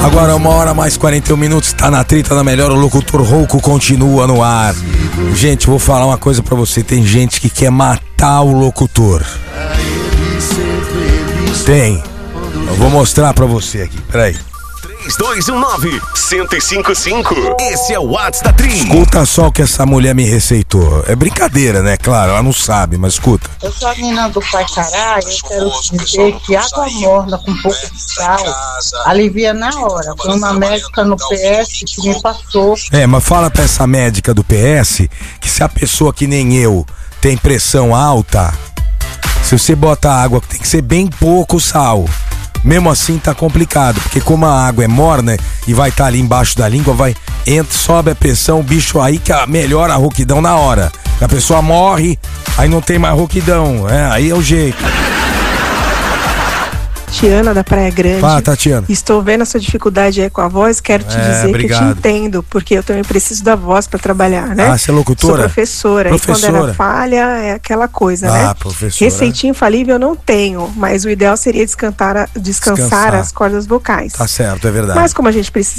Agora 1h mais 41, tá na treta da melhor, o locutor rouco continua no ar. Gente, vou falar uma coisa pra você, tem gente que quer matar o locutor. Tem. Eu vou mostrar pra você aqui, peraí. 3219-1055. Esse é o WhatsApp da Tri. Escuta só o que essa mulher me receitou. É brincadeira, né? Claro, ela não sabe, mas escuta. Eu sou a menina do Pai Caralho, eu quero te dizer que água morna com um pouco de sal alivia na hora. Foi uma médica no PS que me passou. Mas fala pra essa médica do PS que se a pessoa que nem eu tem pressão alta, se você bota água, tem que ser bem pouco sal. Mesmo assim tá complicado, porque como a água é morna e vai estar ali embaixo da língua, sobe a pressão, o bicho aí que melhora a rouquidão na hora. A pessoa morre, aí não tem mais rouquidão, aí é o jeito. Tatiana da Praia Grande. Fala, Tatiana. Estou vendo a sua dificuldade aí com a voz, quero te dizer obrigado. Que eu te entendo, porque eu também preciso da voz para trabalhar, né? Ah, você é locutora? Sou professora. E quando ela falha, é aquela coisa, né? Professora. Receitinha infalível eu não tenho, mas o ideal seria descansar as cordas vocais. Tá certo, é verdade. Mas como a gente precisa